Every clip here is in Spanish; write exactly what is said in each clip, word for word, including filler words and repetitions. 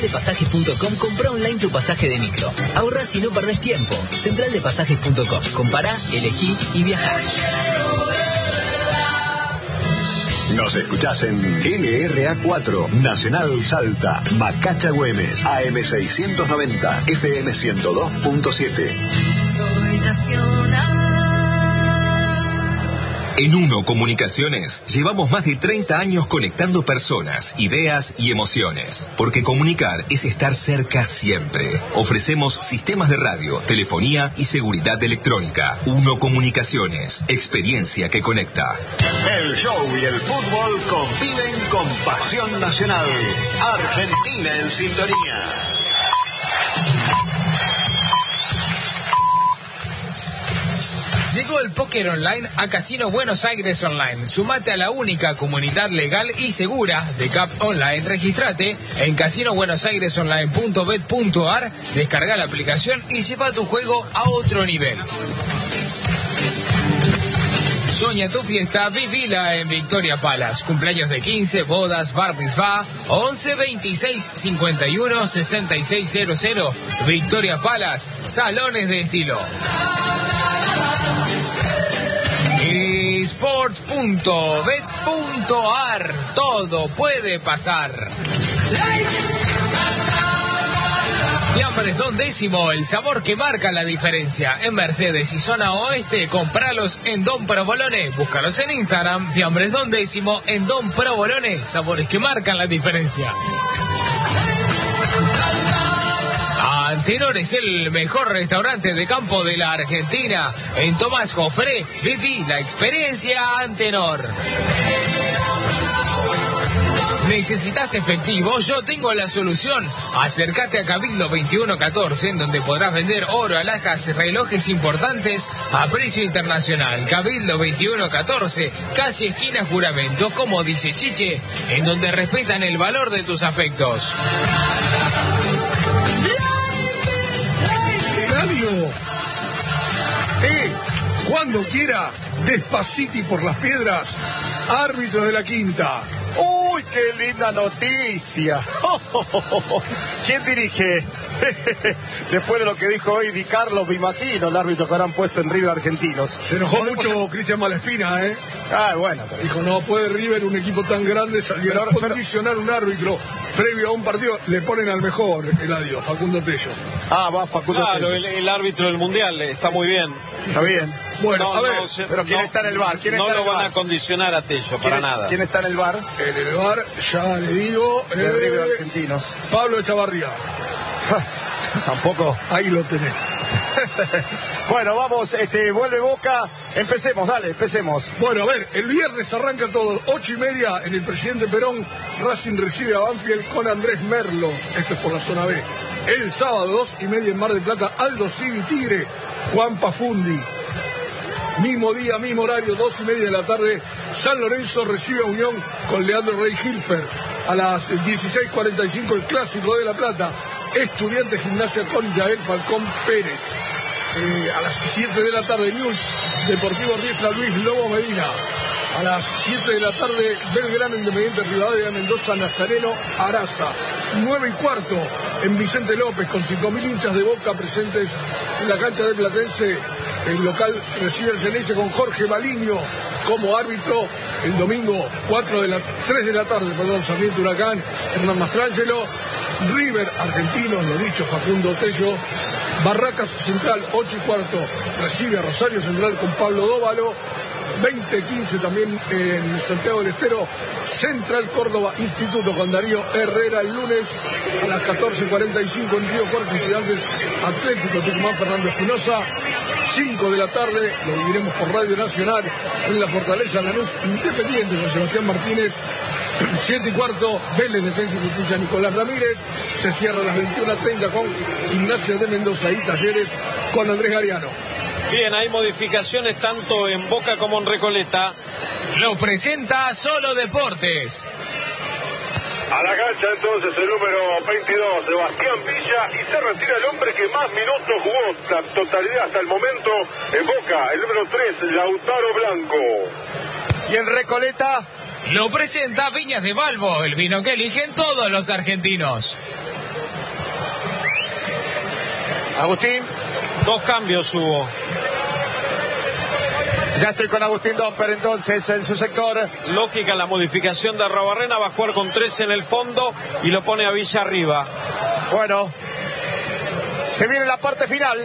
de pasajes punto com, comprá online tu pasaje de micro. Ahorrás y no perdés tiempo. central de pasajes punto com. Compará, elegí y viajá. Nos escuchás en L R A cuatro, Nacional Salta, Macacha Güemes, A M seiscientos noventa, F M ciento dos punto siete. Soy Nacional. En Uno Comunicaciones llevamos más de treinta años conectando personas, ideas y emociones. Porque comunicar es estar cerca siempre. Ofrecemos sistemas de radio, telefonía y seguridad electrónica. Uno Comunicaciones, experiencia que conecta. El show y el fútbol conviven con pasión nacional. Argentina en sintonía. Llegó el póker online a Casino Buenos Aires Online. Sumate a la única comunidad legal y segura de C A P Online. Registrate en casino buenos aires online punto bet punto ar, descarga la aplicación y lleva tu juego a otro nivel. Soña tu fiesta, vivila en Victoria Palace. Cumpleaños de quince, bodas, bar mitzvah, once veintiséis cincuenta y uno sesenta y seis cero cero. Victoria Palace, salones de estilo. Sports punto bet punto ar, todo puede pasar. Fiambres Don Décimo, el sabor que marca la diferencia. En Mercedes y zona oeste, compralos en Don Provolone. Búscalos en Instagram, Fiambres Don Décimo en Don Provolone, sabores que marcan la diferencia. Antenor es el mejor restaurante de campo de la Argentina. En Tomás Jofré, viví la experiencia Antenor. ¿Necesitas efectivo? Yo tengo la solución. Acércate a Cabildo veintiuno catorce, en donde podrás vender oro, alhajas, relojes importantes a precio internacional. Cabildo veintiuno catorce, casi esquina Juramento, como dice Chiche, en donde respetan el valor de tus afectos. Sí, cuando quiera, Despaciti por las Piedras, árbitros de la quinta. ¡Uy, qué linda noticia! ¿Quién dirige? Después de lo que dijo hoy Di Carlos, me imagino el árbitro que habrán puesto en River Argentinos. Se enojó mucho Cristian Malespina, ¿eh? Ah, bueno. Pero... Dijo, no puede River, un equipo tan grande, salir a condicionar un árbitro previo a un partido. Le ponen al mejor, Eladio, Facundo Tello. Ah, va Facundo claro, Tello. Claro, el, el árbitro del Mundial está muy bien. Sí, está sí. bien. Bueno, no, a ver. No, se, pero ¿quién no, está en el bar? ¿Quién no está lo en el van bar? a condicionar a Tello, para ¿Quién, nada. ¿Quién está en el bar? En el bar, ya le digo... De eh, River Argentinos. Pablo Echavarría. Tampoco. Ahí lo tenés. Bueno, vamos, este, vuelve Boca. Empecemos, dale, empecemos. Bueno, a ver, el viernes arranca todo, ocho y media en el Presidente Perón. Racing recibe a Banfield con Andrés Merlo. Esto es por la zona B. El sábado, dos y media en Mar del Plata, Aldo Civi Tigre, Juan Pafundi. Mismo día, mismo horario, dos y media de la tarde, San Lorenzo recibe a Unión con Leandro Rey Hilfer. A las dieciséis cuarenta y cinco el Clásico de La Plata, Estudiantes Gimnasia con Yael Falcón Pérez. Eh, a las siete de la tarde, News Deportivo Riestra Luis Lobo Medina. A las siete de la tarde, Belgrano Independiente Rivadavia Mendoza Nazareno Araza. nueve y cuarto en Vicente López, con cinco mil hinchas de Boca presentes en la cancha de Platense. El local recibe el Geneise con Jorge Maliño como árbitro. El domingo, cuatro de la, tres de la tarde, perdón, Sarmiento Huracán, Hernán Mastrangelo. River Argentinos, lo dicho, Facundo Tello. Barracas Central, ocho y cuarto, recibe a Rosario Central con Pablo Dóvalo. veinte quince también en Santiago del Estero, Central Córdoba Instituto con Darío Herrera. El lunes a las catorce cuarenta y cinco en Río Cuarto, Estudiantes Atlético Tucumán Fernando Espinosa. cinco de la tarde, lo viviremos por Radio Nacional en la Fortaleza Lanús Independiente con Sebastián Martínez. siete y cuarto, Vélez Defensa y Justicia Nicolás Ramírez. Se cierra a las veintiuna treinta con Gimnasia de Mendoza y Talleres con Andrés Gariano. Bien, hay modificaciones tanto en Boca como en Recoleta. Lo presenta Solo Deportes. A la cancha entonces el número veintidós, Sebastián Villa, y se retira el hombre que más minutos jugó, la totalidad hasta el momento en Boca, el número tres, Lautaro Blanco. Y en Recoleta lo presenta Viñas de Balbo, el vino que eligen todos los argentinos. Agustín. Dos cambios hubo. Ya estoy con Agustín Domper entonces en su sector. Lógica la modificación de Arruabarrena, va a jugar con tres en el fondo y lo pone a Villa arriba. Bueno, se viene la parte final.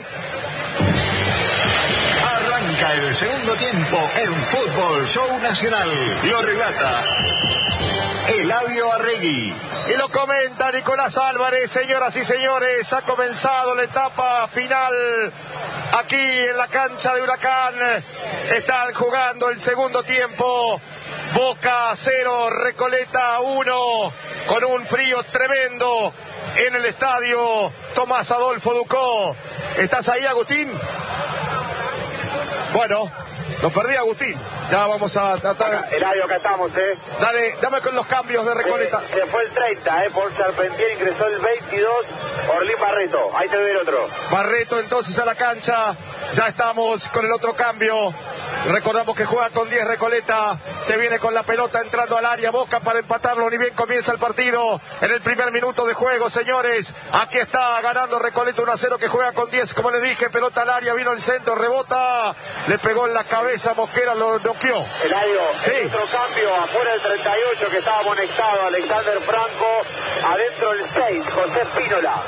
Arranca el segundo tiempo en Fútbol Show Nacional. Lo relata Eladio Arregui. Y lo comenta Nicolás Álvarez. Señoras y señores, ha comenzado la etapa final aquí en la cancha de Huracán. Están jugando el segundo tiempo. Boca cero, Recoleta uno, con un frío tremendo en el estadio Tomás Adolfo Ducó. ¿Estás ahí, Agustín? Bueno, lo perdí, Agustín. Ya vamos a tratar. Eladio, acá estamos, ¿eh? Dale, dame con los cambios de Recoleta. Se, se fue el treinta, ¿eh? Por Charpentier ingresó el veintidós, Orlín Barreto. Ahí te ve el otro. Barreto entonces a la cancha. Ya estamos con el otro cambio. Recordamos que juega con diez Recoleta. Se viene con la pelota entrando al área. Boca para empatarlo. Ni bien comienza el partido. En el primer minuto de juego, señores. Aquí está ganando Recoleta uno a cero, que juega con diez. Como les dije, pelota al área. Vino el centro, rebota. Le pegó en la cabeza. Mosquera lo noqueó. Eladio, sí. El otro cambio. Afuera el treinta y ocho que estaba amonestado. Alexander Franco. Adentro el seis. José Espínola.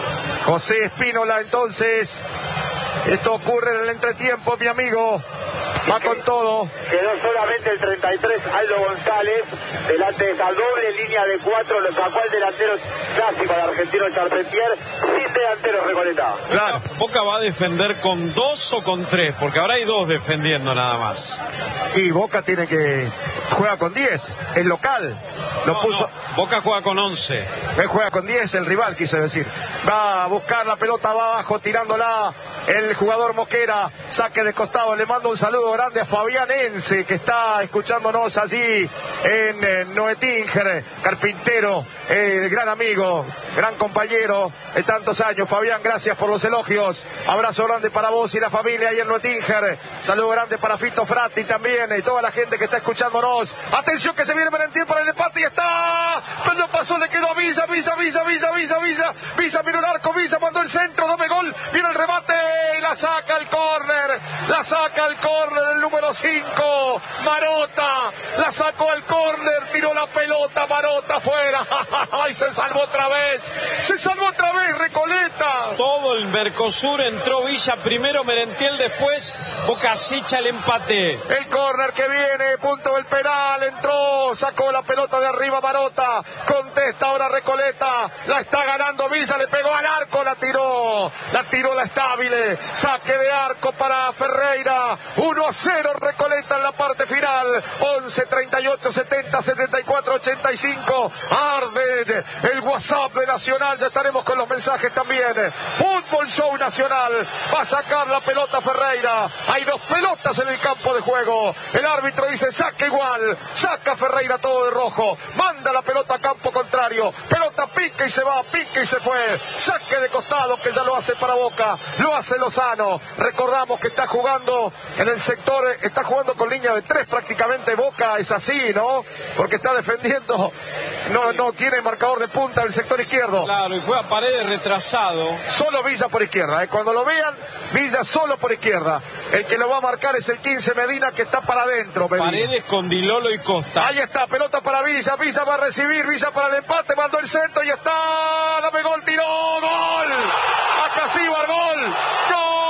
José Espínola entonces. Esto ocurre en el entretiempo, mi amigo. Va con todo. Quedó solamente el treinta y tres, Aldo González, delante de esa doble línea de cuatro, lo sacó el delantero clásico del argentino Charpentier, sin delantero Recoleta. Claro. Boca va a defender con dos o con tres, porque ahora hay dos defendiendo nada más. Y Boca tiene que... juega con diez, el local. Lo no, puso... no. Boca juega con once. Él juega con diez, el rival, quise decir. Va a buscar la pelota, va abajo, tirándola el jugador Mosquera. Saque de costado, le mando un saludo grande a Fabián Ence, que está escuchándonos allí en eh, Noetinger, carpintero, eh, gran amigo, gran compañero de tantos años. Fabián, gracias por los elogios. Abrazo grande para vos y la familia ahí en Noetinger. Saludo grande para Fito Fratti también y toda la gente que está escuchándonos. Atención que se viene Merentiel para el empate y está... pero no pasó, le quedó a Villa, Villa, Villa, Villa, Villa, Villa, Villa, miró el arco, Villa mandó el centro, dame gol, viene el remate y la saca el córner, la saca el córner el número cinco, Marota, la sacó al córner, tiró la pelota, Marota afuera, ay, se salvó otra vez, se salvó otra vez Recoleta. Todo el Mercosur entró Villa, primero Merentiel, después Boca acecha el empate. El córner que viene, punto del penal, entró, sacó la pelota de arriba Marota, contesta ahora Recoleta, la está ganando Villa, le pegó al arco, la tiró, la tiró la estable, saque de arco para Ferreira, uno a cero Recoleta en la parte final, once, treinta y ocho, setenta, setenta y cuatro, ochenta y cinco, arden el WhatsApp de Nacional, ya estaremos con los mensajes también. Fútbol Show Nacional, va a sacar la pelota Ferreira, hay dos pelotas en el campo de juego, el árbitro dice saque igual, saca Ferreira todo de rojo, manda la pelota a campo contrario, pelota pica y se va, pica y se fue, saque de costado que ya lo hace para Boca, lo hace Lozano. Recordamos que está jugando en el sector, está jugando con línea de tres prácticamente. Boca es así, ¿no? Porque está defendiendo, no, no tiene marcador de punta en el sector izquierdo. Claro, y juega Paredes retrasado. Solo Villa por izquierda, ¿eh? Cuando lo vean, Villa solo por izquierda. El que lo va a marcar es el quince Medina, que está para adentro. Medina. Paredes con Dilolo y Costa. Ahí está, pelota para Villa, Villa va a recibir, Villa para el empate, mandó el centro y está, dame gol, tiró, gol, acá sí va el gol, gol,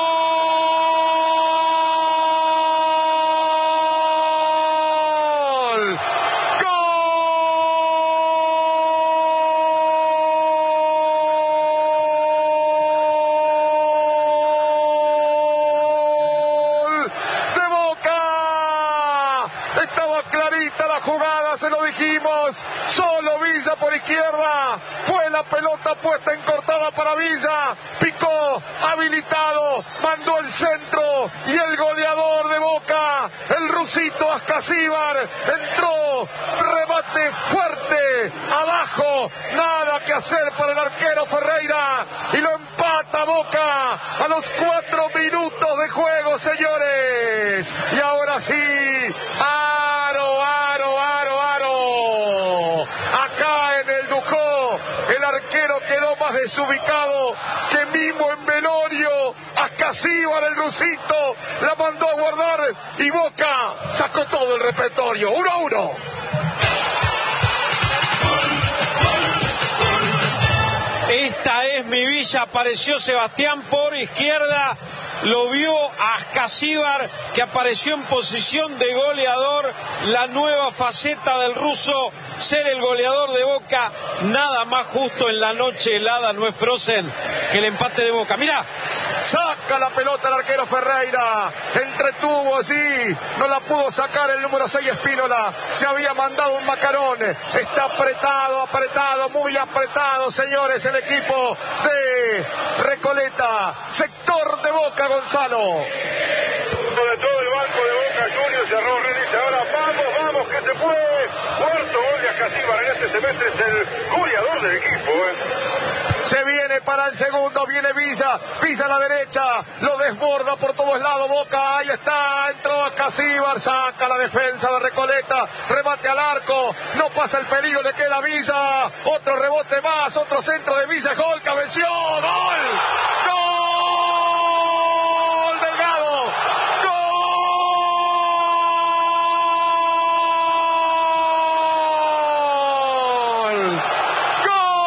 gol de Boca, estaba clarita la jugada, se lo dijimos, solo Villa por izquierda, fue la pelota puesta en cortada para Villa, picó, habilitado, mandó el centro y el goleador de Boca, el rusito Ascasíbar, entró, remate fuerte, abajo, nada que hacer para el arquero Ferreira y lo empata Boca a los cuatro minutos de juego, señores, y ahora sí, aro, aro, aro, aro, acá en el Ducó, el arquero quedó más desubicado que Mimo en velorio. Casíbar, el rusito, la mandó a guardar y Boca sacó todo el repertorio. Uno a uno. Esta es mi Villa, apareció Sebastián por izquierda, lo vio a Casíbar, que apareció en posición de goleador, la nueva faceta del ruso, ser el goleador de Boca, nada más justo en la noche helada, no es Frozen, que el empate de Boca. Mirá, saca la pelota el arquero Ferreira, entretuvo así, no la pudo sacar el número seis Espínola, se había mandado un macarón, está apretado, apretado, muy apretado, señores, el equipo de Recoleta, sector de Boca, Gonzalo. De todo el banco de Boca Juniors, cerró Relis, ahora vamos, vamos, que se puede. Cuarto gol de Casíbar en este semestre, es el goleador del equipo, ¿eh? Se viene para el segundo, viene Villa, Villa a la derecha, lo desborda por todos lados Boca, ahí está, entró a Casíbar, saca la defensa de Recoleta, remate al arco, no pasa el peligro, le queda Villa, otro rebote más, otro centro de Villa, gol, cabeció, gol.